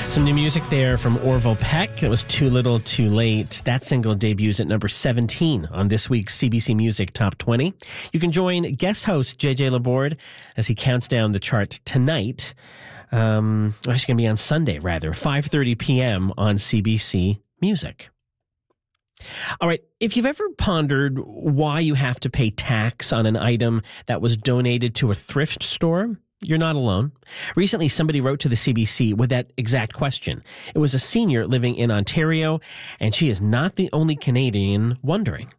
Some new music there from Orville Peck. It was Too Little, Too Late. That single debuts at number 17 on this week's CBC Music Top 20. You can join guest host JJ Laborde as he counts down the chart tonight. Actually, going to be on Sunday, rather, 5:30 p.m. on CBC Music. All right, if you've ever pondered why you have to pay tax on an item that was donated to a thrift store, you're not alone. Recently, somebody wrote to the CBC with that exact question. It was a senior living in Ontario, and she is not the only Canadian wondering.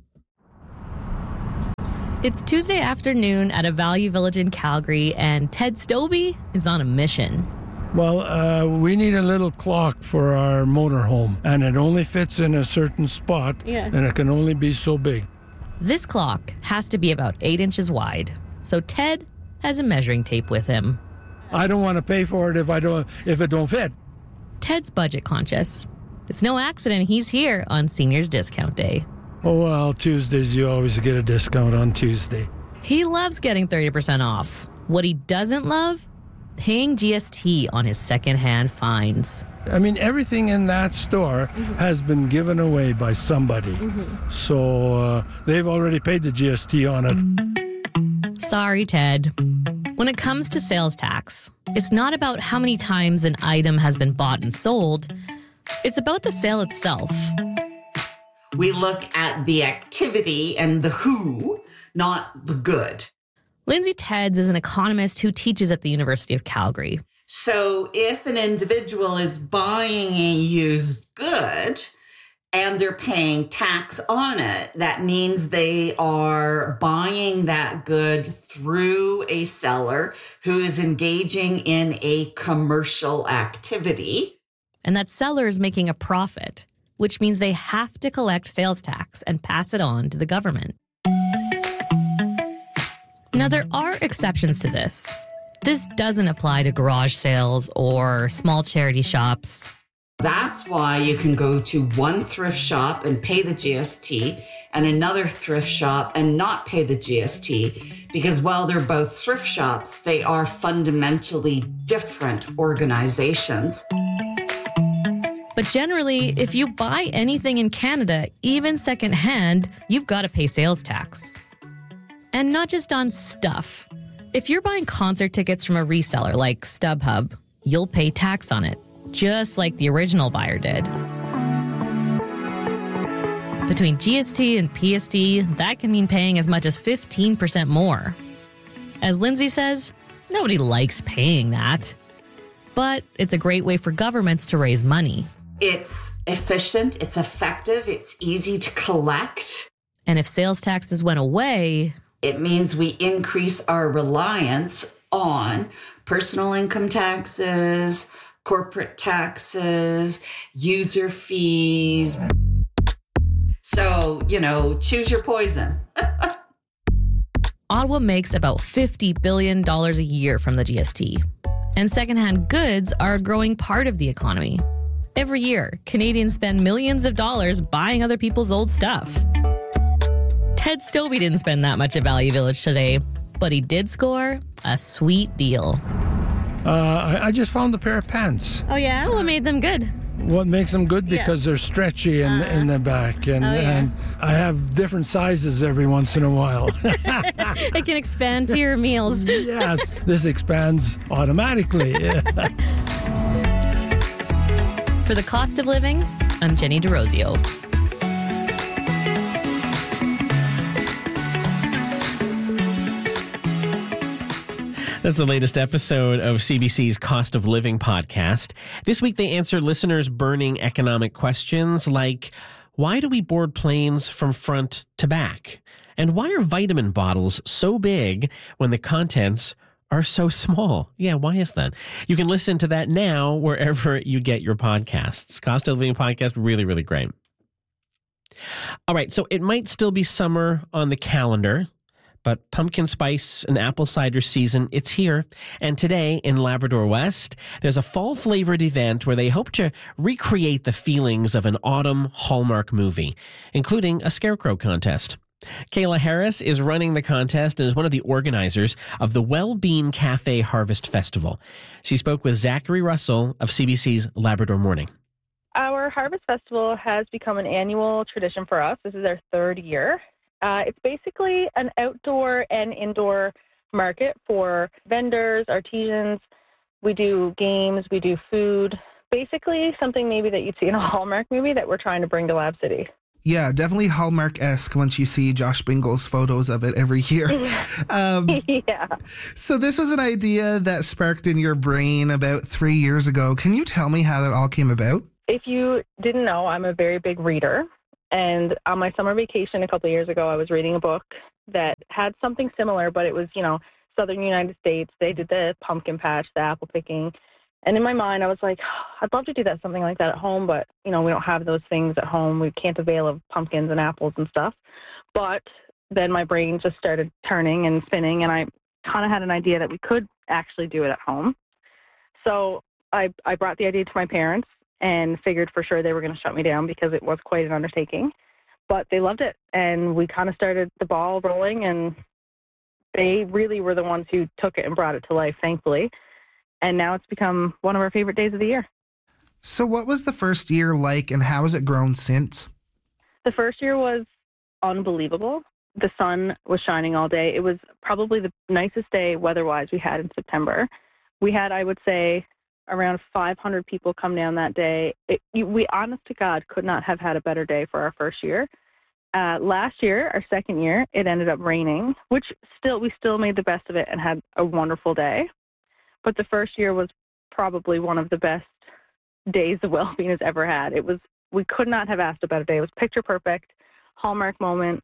It's Tuesday afternoon at a Value Village in Calgary, and Ted Stobie is on a mission. Well, we need a little clock for our motorhome, and it only fits in a certain spot, and it can only be so big. This clock has to be about 8 inches wide, so Ted has a measuring tape with him. I don't want to pay for it if it don't fit. Ted's budget conscious. It's no accident he's here on Seniors Discount Day. Oh, well, Tuesdays, you always get a discount on Tuesday. He loves getting 30% off. What he doesn't love? Paying GST on his secondhand finds. I mean, everything in that store has been given away by somebody. So they've already paid the GST on it. Sorry, Ted. When it comes to sales tax, it's not about how many times an item has been bought and sold. It's about the sale itself. We look at the activity and the who, not the good. Lindsay Tedds is an economist who teaches at the University of Calgary. So if an individual is buying a used good and they're paying tax on it, that means they are buying that good through a seller who is engaging in a commercial activity. And that seller is making a profit, which means they have to collect sales tax and pass it on to the government. Now, there are exceptions to this. This doesn't apply to garage sales or small charity shops. That's why you can go to one thrift shop and pay the GST and another thrift shop and not pay the GST, because while they're both thrift shops, they are fundamentally different organizations. But generally, if you buy anything in Canada, even secondhand, you've got to pay sales tax. And not just on stuff. If you're buying concert tickets from a reseller like StubHub, you'll pay tax on it, just like the original buyer did. Between GST and PST, that can mean paying as much as 15% more. As Lindsay says, nobody likes paying that. But it's a great way for governments to raise money. It's efficient, it's effective, it's easy to collect. And if sales taxes went away, it means we increase our reliance on personal income taxes, corporate taxes, user fees. So, choose your poison. Ottawa makes about $50 billion a year from the GST. And secondhand goods are a growing part of the economy. Every year, Canadians spend millions of dollars buying other people's old stuff. Ted Stobie didn't spend that much at Value Village today, but he did score a sweet deal. I just found a pair of pants. Oh, yeah? What made them good? What makes them good? Because they're stretchy in the back. And I have different sizes every once in a while. It can expand to your meals. Yes, this expands automatically. For the cost of living, I'm Jenny DeRosio. That's the latest episode of CBC's Cost of Living podcast. This week, they answer listeners' burning economic questions like, why do we board planes from front to back? And why are vitamin bottles so big when the contents are so small? Yeah, why is that? You can listen to that now wherever you get your podcasts. Cost of Living podcast, really, really great. All right, so it might still be summer on the calendar, but pumpkin spice and apple cider season, it's here. And today in Labrador West, there's a fall-flavored event where they hope to recreate the feelings of an autumn Hallmark movie, including a scarecrow contest. Kayla Harris is running the contest and is one of the organizers of the Wellbeing Cafe Harvest Festival. She spoke with Zachary Russell of CBC's Labrador Morning. Our Harvest Festival has become an annual tradition for us. This is our third year. It's basically an outdoor and indoor market for vendors, artisans. We do games, we do food, basically something maybe that you'd see in a Hallmark movie that we're trying to bring to Lab City. Yeah, definitely Hallmark-esque once you see Josh Bingle's photos of it every year. Yeah. So this was an idea that sparked in your brain about 3 years ago. Can you tell me how that all came about? If you didn't know, I'm a very big reader. And on my summer vacation a couple of years ago, I was reading a book that had something similar, but it was, Southern United States. They did the pumpkin patch, the apple picking. And in my mind, I was like, I'd love to do something like that at home, but, we don't have those things at home. We can't avail of pumpkins and apples and stuff. But then my brain just started turning and spinning, and I kind of had an idea that we could actually do it at home. So I brought the idea to my parents and figured for sure they were going to shut me down because it was quite an undertaking. But they loved it, and we kind of started the ball rolling, and they really were the ones who took it and brought it to life, thankfully. And now it's become one of our favorite days of the year. So what was the first year like, and how has it grown since? The first year was unbelievable. The sun was shining all day. It was probably the nicest day weather-wise we had in September. We had, I would say, around 500 people come down that day. We, honest to God, could not have had a better day for our first year. Last year, our second year, it ended up raining, which we still made the best of it and had a wonderful day. But the first year was probably one of the best days the Wellbeing has ever had. We could not have asked a better day. It was picture perfect, Hallmark moment,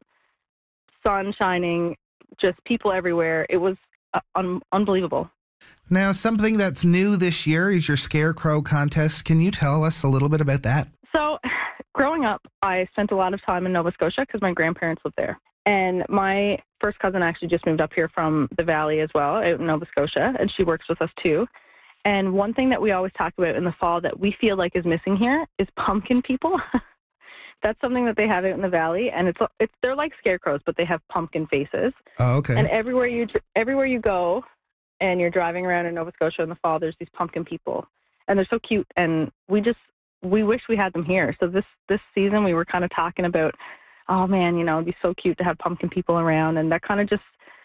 sun shining, just people everywhere. It was unbelievable. Now, something that's new this year is your Scarecrow contest. Can you tell us a little bit about that? So, growing up, I spent a lot of time in Nova Scotia because my grandparents lived there. And my first cousin actually just moved up here from the Valley as well, out in Nova Scotia, and she works with us too. And one thing that we always talk about in the fall that we feel like is missing here is pumpkin people. That's something that they have out in the Valley, and they're like scarecrows, but they have pumpkin faces. Oh, okay. And everywhere you go, and you're driving around in Nova Scotia in the fall, there's these pumpkin people, and they're so cute. And we wish we had them here. So this season we were kind of talking about, oh man, it'd be so cute to have pumpkin people around. And that kind of just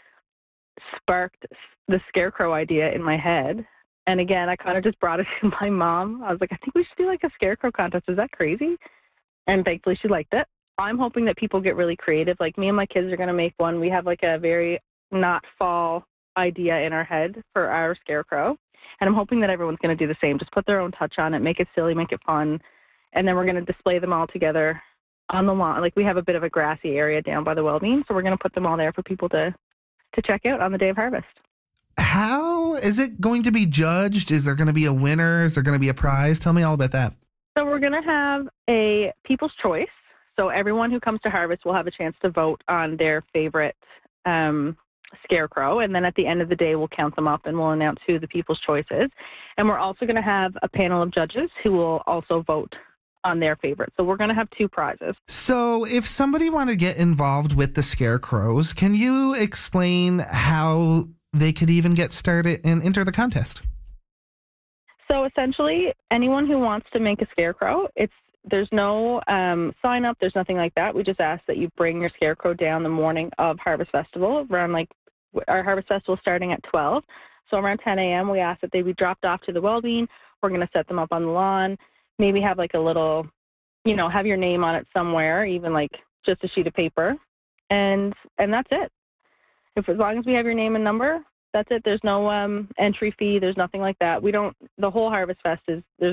sparked the Scarecrow idea in my head. And again, I kind of just brought it to my mom. I was like, I think we should do like a Scarecrow contest. Is that crazy? And thankfully she liked it. I'm hoping that people get really creative. Like me and my kids are going to make one. We have like a very not fall idea in our head for our Scarecrow. And I'm hoping that everyone's going to do the same. Just put their own touch on it, make it silly, make it fun. And then we're going to display them all together on the lawn. Like we have a bit of a grassy area down by the Wellbeing, so we're going to put them all there for people to check out on the day of harvest. How is it going to be judged? Is there going to be a winner? Is there going to be a prize? Tell me all about that. So we're going to have a People's Choice. So everyone who comes to harvest will have a chance to vote on their favorite Scarecrow. And then at the end of the day, we'll count them up and we'll announce who the People's Choice is. And we're also going to have a panel of judges who will also vote on their favorite. So we're going to have two prizes. So if somebody wanted to get involved with the Scarecrows, can you explain how they could even get started and enter the contest? So essentially, anyone who wants to make a Scarecrow, there's no sign up, there's nothing like that. We just ask that you bring your Scarecrow down the morning of Harvest Festival, around our Harvest Festival starting at 12. So around 10 a.m., we ask that they be dropped off to the Wellbeing. We're going to set them up on the lawn. Maybe have like a little, have your name on it somewhere, even like just a sheet of paper. And that's it. As long as we have your name and number, that's it. There's no entry fee. There's nothing like that. The whole Harvest Fest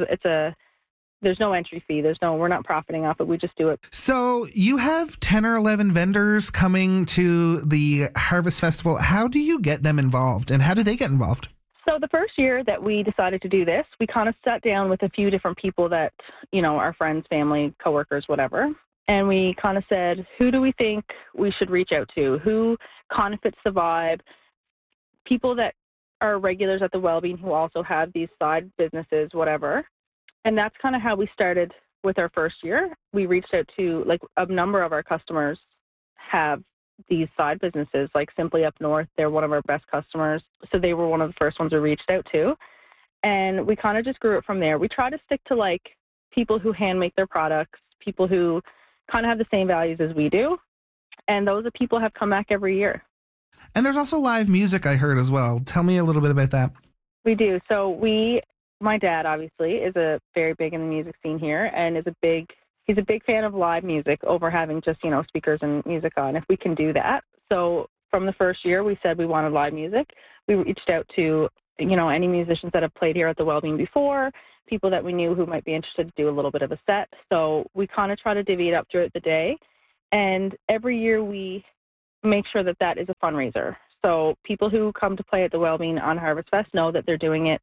there's no entry fee. We're not profiting off it. We just do it. So you have 10 or 11 vendors coming to the Harvest Festival. How do you get them involved, and how do they get involved? So the first year that we decided to do this, we kind of sat down with a few different people that, our friends, family, coworkers, whatever. And we kind of said, who do we think we should reach out to? Who kind of fits the vibe? People that are regulars at the Wellbeing who also have these side businesses, whatever. And that's kind of how we started with our first year. We reached out to like a number of our customers have these side businesses, like Simply Up North. They're one of our best customers. So they were one of the first ones we reached out to. And we kind of just grew it from there. We try to stick to like people who hand make their products, people who kind of have the same values as we do. And those are people have come back every year. And there's also live music, I heard, as well. Tell me a little bit about that. We do. So my dad obviously is very big in the music scene here, and he's a big fan of live music over having just, speakers and music on, if we can do that. So from the first year, we said we wanted live music. We reached out to, any musicians that have played here at the Wellbeing before, people that we knew who might be interested to do a little bit of a set. So we kind of try to divvy it up throughout the day. And every year we make sure that is a fundraiser. So people who come to play at the Wellbeing on Harvest Fest know that they're doing it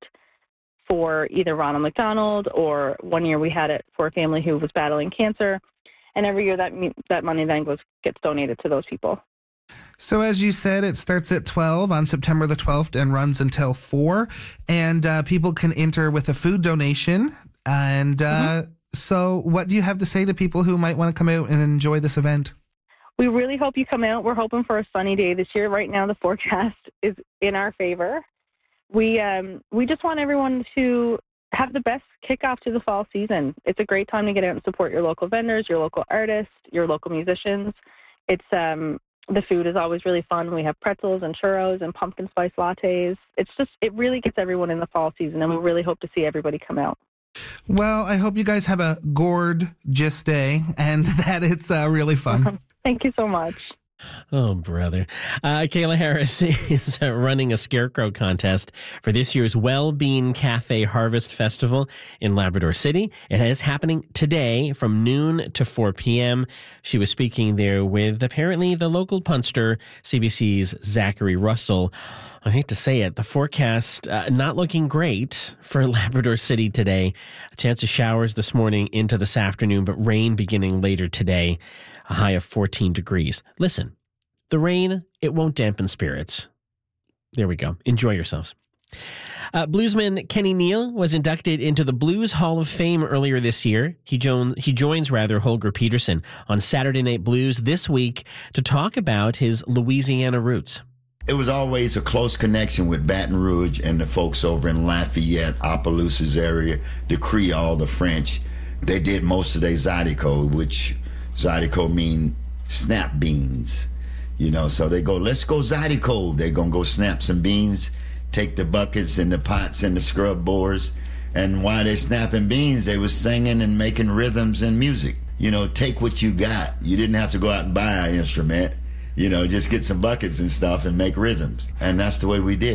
for either Ronald McDonald, or one year we had it for a family who was battling cancer. And every year that money then gets donated to those people. So as you said, it starts at 12 on September the 12th and runs until 4. And people can enter with a food donation. And so what do you have to say to people who might want to come out and enjoy this event? We really hope you come out. We're hoping for a sunny day this year. Right now, the forecast is in our favor. We just want everyone to have the best kickoff to the fall season. It's a great time to get out and support your local vendors, your local artists, your local musicians. It's the food is always really fun. We have pretzels and churros and pumpkin spice lattes. It really gets everyone in the fall season, and we really hope to see everybody come out. Well, I hope you guys have a gorgeous day and that it's really fun. Thank you so much. Oh, brother. Kayla Harris is running a scarecrow contest for this year's Wellbeing Cafe Harvest Festival in Labrador City. It is happening today from noon to 4 p.m. She was speaking there with apparently the local punster, CBC's Zachary Russell. I hate to say it, the forecast not looking great for Labrador City today. A chance of showers this morning into this afternoon, but rain beginning later today. A high of 14 degrees. Listen, the rain, it won't dampen spirits. There we go. Enjoy yourselves. Bluesman Kenny Neal was inducted into the Blues Hall of Fame earlier this year. He joins Holger Peterson on Saturday Night Blues this week to talk about his Louisiana roots. It was always a close connection with Baton Rouge and the folks over in Lafayette, Opelousas area, the Creole, the French. They did most of their Zydeco, which Zydeco mean snap beans, so they go, let's go Zydeco. They're going to go snap some beans, take the buckets and the pots and the scrub boards. And while they're snapping beans, they was singing and making rhythms and music. Take what you got. You didn't have to go out and buy an instrument, just get some buckets and stuff and make rhythms. And that's the way we did.